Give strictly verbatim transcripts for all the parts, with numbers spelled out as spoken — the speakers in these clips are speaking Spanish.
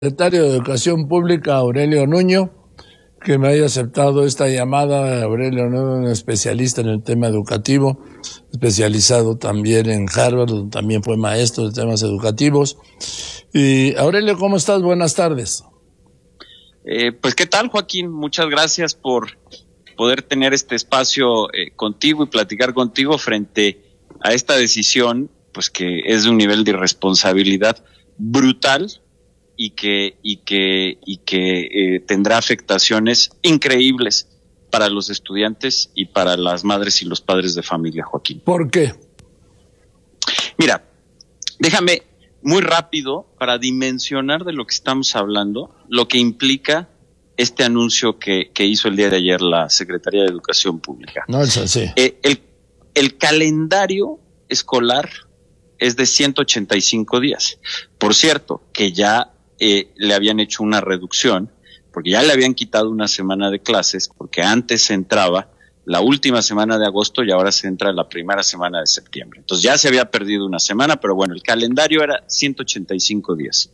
Secretario de Educación Pública, Aurelio Nuño, que me haya aceptado esta llamada. Aurelio Nuño, un especialista en el tema educativo, especializado también en Harvard, donde también fue maestro de temas educativos. Y Aurelio, ¿cómo estás? Buenas tardes. Eh, pues, ¿qué tal, Joaquín? Muchas gracias por poder tener este espacio eh, contigo y platicar contigo frente a esta decisión, pues que es de un nivel de irresponsabilidad brutal y que y que y que eh, tendrá afectaciones increíbles para los estudiantes y para las madres y los padres de familia, Joaquín. ¿Por qué? Mira, déjame muy rápido para dimensionar de lo que estamos hablando, lo que implica este anuncio que, que hizo el día de ayer la Secretaría de Educación Pública. No es así. Eh, el, el calendario escolar es de ciento ochenta y cinco días. Por cierto, que ya eh, le habían hecho una reducción, porque ya le habían quitado una semana de clases, porque antes se entraba la última semana de agosto y ahora se entra la primera semana de septiembre. Entonces ya se había perdido una semana, pero bueno, el calendario era ciento ochenta y cinco días.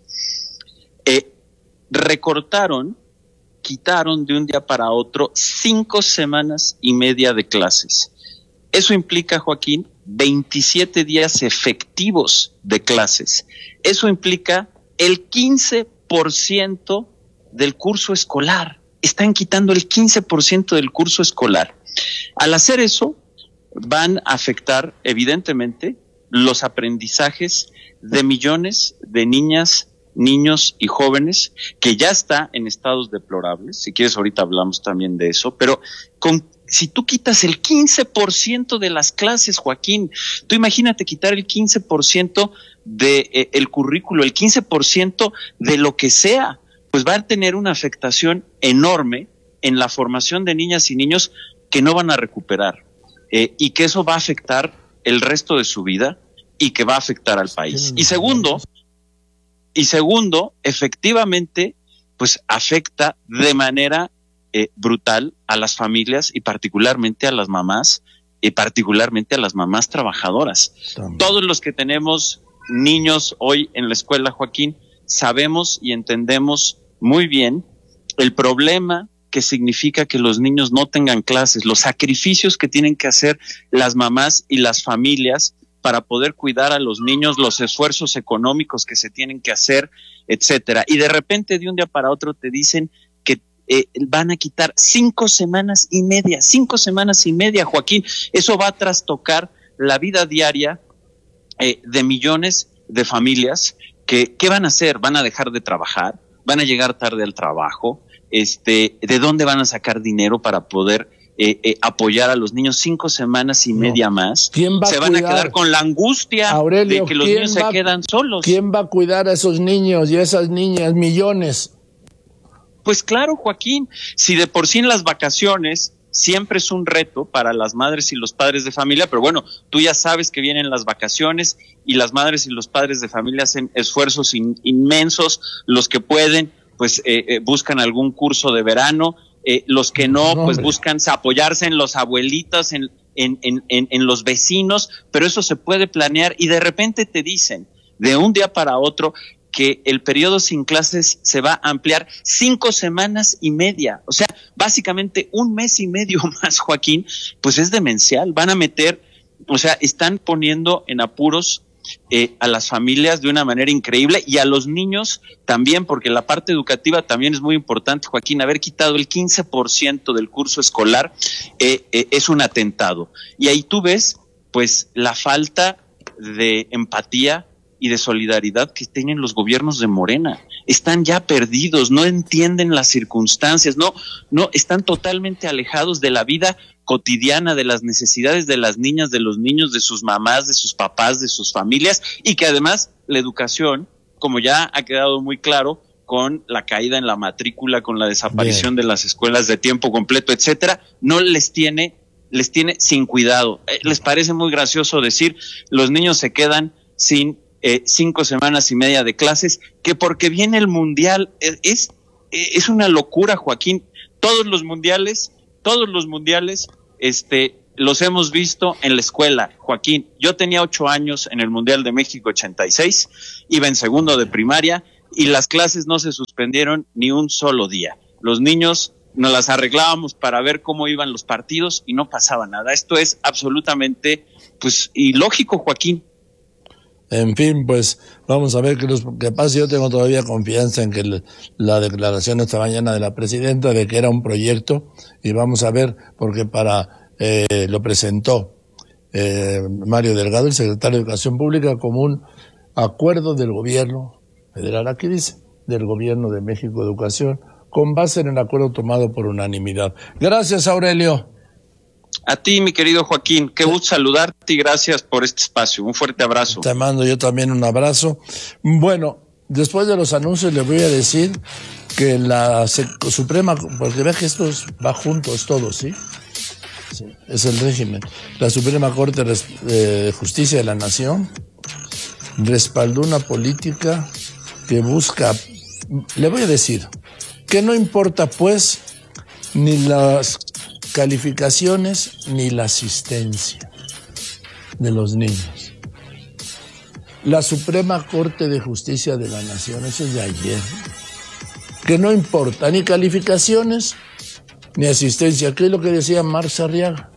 Eh, recortaron, quitaron de un día para otro cinco semanas y media de clases. Eso implica, Joaquín, veintisiete días efectivos de clases. Eso implica el quince por ciento del curso escolar. Están quitando el quince por ciento del curso escolar. Al hacer eso, van a afectar, evidentemente, los aprendizajes de millones de niñas, niños y jóvenes que ya está en estados deplorables. Si quieres, ahorita hablamos también de eso, pero con si tú quitas el quince por ciento de las clases, Joaquín, tú imagínate quitar el quince por ciento de eh, el currículo, el quince por ciento de lo que sea, pues va a tener una afectación enorme en la formación de niñas y niños que no van a recuperar eh, y que eso va a afectar el resto de su vida y que va a afectar al país. Y segundo, y segundo, efectivamente, pues afecta de manera Eh, brutal a las familias y particularmente a las mamás y particularmente a las mamás trabajadoras. También. Todos los que tenemos niños hoy en la escuela, Joaquín, sabemos y entendemos muy bien el problema que significa que los niños no tengan clases, los sacrificios que tienen que hacer las mamás y las familias para poder cuidar a los niños, los esfuerzos económicos que se tienen que hacer, etcétera. Y de repente de un día para otro te dicen Eh, van a quitar cinco semanas y media, cinco semanas y media, Joaquín. Eso va a trastocar la vida diaria eh, de millones de familias que, ¿qué van a hacer? ¿Van a dejar de trabajar? ¿Van a llegar tarde al trabajo? Este, ¿de dónde van a sacar dinero para poder eh, eh, apoyar a los niños cinco semanas y no. media más? ¿Quién va Se a van cuidar? a quedar con la angustia Aurelio, de que los niños va, se quedan solos. ¿Quién va a cuidar a esos niños y a esas niñas, millones? Pues claro, Joaquín, si de por sí en las vacaciones siempre es un reto para las madres y los padres de familia, pero bueno, tú ya sabes que vienen las vacaciones y las madres y los padres de familia hacen esfuerzos in, inmensos, los que pueden, pues eh, eh, buscan algún curso de verano, eh, los que no, no pues buscan apoyarse en los abuelitos, en, en, en, en, en los vecinos, pero eso se puede planear y de repente te dicen, de un día para otro, que el periodo sin clases se va a ampliar cinco semanas y media, o sea, básicamente un mes y medio más, Joaquín, pues es demencial. Van a meter, o sea, están poniendo en apuros eh, a las familias de una manera increíble y a los niños también, porque la parte educativa también es muy importante, Joaquín. Haber quitado el quince por ciento del curso escolar eh, eh, es un atentado. Y ahí tú ves, pues, la falta de empatía y de solidaridad que tienen los gobiernos de Morena. Están ya perdidos, no entienden las circunstancias, no, no, están totalmente alejados de la vida cotidiana, de las necesidades de las niñas, de los niños, de sus mamás, de sus papás, de sus familias, y que además la educación, como ya ha quedado muy claro, con la caída en la matrícula, con la desaparición Bien. de las escuelas de tiempo completo, etcétera, no les tiene, les tiene sin cuidado. Eh, les parece muy gracioso decir, los niños se quedan sin Eh, cinco semanas y media de clases, que porque viene el mundial, es, es, es una locura, Joaquín. Todos los mundiales, todos los mundiales, este, los hemos visto en la escuela, Joaquín. Yo tenía ocho años en el Mundial de México ochenta y seis, iba en segundo de primaria y las clases no se suspendieron ni un solo día. Los niños nos las arreglábamos para ver cómo iban los partidos y no pasaba nada. Esto es absolutamente, pues, ilógico, Joaquín. En fin, pues vamos a ver qué, los, qué pasa. Yo tengo todavía confianza en que le, la declaración esta mañana de la presidenta de que era un proyecto, y vamos a ver, porque para eh, lo presentó eh, Mario Delgado, el secretario de Educación Pública, como un acuerdo del gobierno federal, aquí dice, del gobierno de México Educación, con base en el acuerdo tomado por unanimidad. Gracias, Aurelio. A ti, mi querido Joaquín, qué gusto saludarte y gracias por este espacio. Un fuerte abrazo. Te mando yo también un abrazo. Bueno, después de los anuncios les voy a decir que la Suprema, porque ve que esto va juntos todos, ¿sí? Sí, es el régimen. La Suprema Corte de Justicia de la Nación respaldó una política que busca, le voy a decir, que no importa pues ni las calificaciones ni la asistencia de los niños. La Suprema Corte de Justicia de la Nación, eso es de ayer, que no importa ni calificaciones ni asistencia, que es lo que decía Marx Arriaga.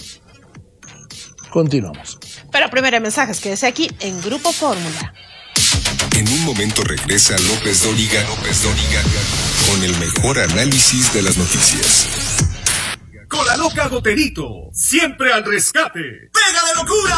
Continuamos. Pero primero mensajes, quédese aquí en Grupo Fórmula. En un momento regresa López Dóriga, López Dóriga, con el mejor análisis de las noticias. Con la loca Goterito, siempre al rescate. ¡Pega de locura!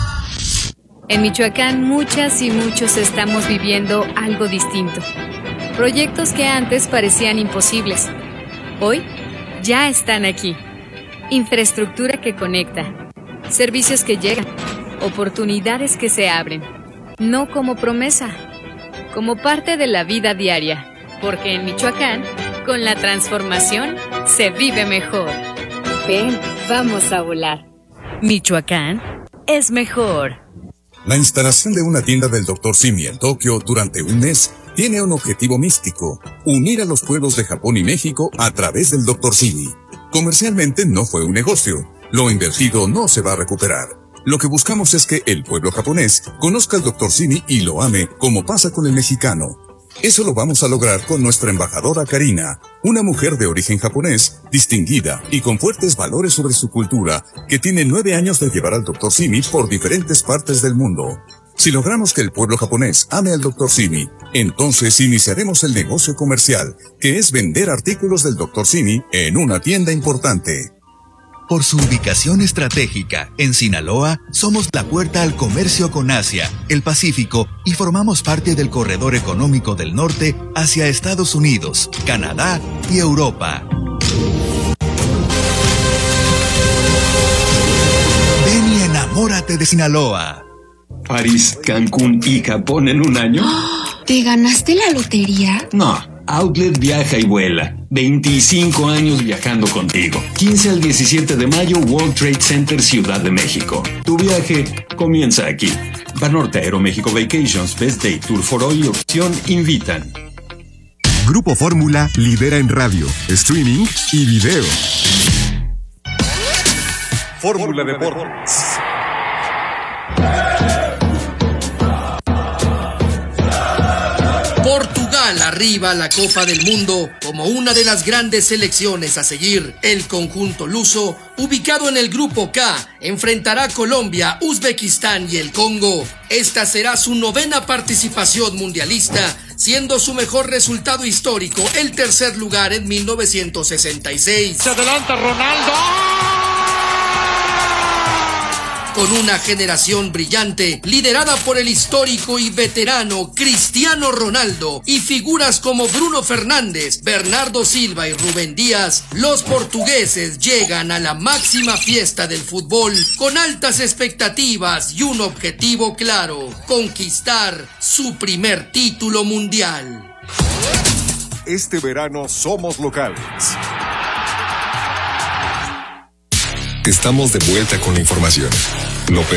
En Michoacán, muchas y muchos estamos viviendo algo distinto. Proyectos que antes parecían imposibles, hoy ya están aquí. Infraestructura que conecta, servicios que llegan, oportunidades que se abren. No como promesa, como parte de la vida diaria, porque en Michoacán, con la transformación, se vive mejor. Ven, vamos a volar. Michoacán es mejor. La instalación de una tienda del doctor Simi en Tokio durante un mes tiene un objetivo místico: unir a los pueblos de Japón y México a través del doctor Simi. Comercialmente no fue un negocio, lo invertido no se va a recuperar. Lo que buscamos es que el pueblo japonés conozca al doctor Simi y lo ame, como pasa con el mexicano. Eso lo vamos a lograr con nuestra embajadora Karina, una mujer de origen japonés, distinguida y con fuertes valores sobre su cultura, que tiene nueve años de llevar al doctor Simi por diferentes partes del mundo. Si logramos que el pueblo japonés ame al doctor Simi, entonces iniciaremos el negocio comercial, que es vender artículos del doctor Simi en una tienda importante. Por su ubicación estratégica, en Sinaloa, somos la puerta al comercio con Asia, el Pacífico y formamos parte del corredor económico del norte hacia Estados Unidos, Canadá y Europa. Ven y enamórate de Sinaloa. París, Cancún y Japón en un año. ¿Te ganaste la lotería? No. Outlet viaja y vuela. veinticinco años viajando contigo. quince al diecisiete de mayo, World Trade Center, Ciudad de México. Tu viaje comienza aquí. Banorte Aeroméxico Vacations, Best Day Tour for Hoy y Opción invitan. Grupo Fórmula lidera en radio, streaming y video. Fórmula Deportes. Portugal arriba a la Copa del Mundo como una de las grandes selecciones a seguir. El conjunto luso, ubicado en el Grupo K, enfrentará a Colombia, Uzbekistán y el Congo. Esta será su novena participación mundialista, siendo su mejor resultado histórico el tercer lugar en mil novecientos sesenta y seis. Se adelanta Ronaldo. Con una generación brillante, liderada por el histórico y veterano Cristiano Ronaldo y figuras como Bruno Fernández, Bernardo Silva y Rubén Díaz, los portugueses llegan a la máxima fiesta del fútbol con altas expectativas y un objetivo claro: conquistar su primer título mundial. Este verano somos locales. Estamos de vuelta con la información. López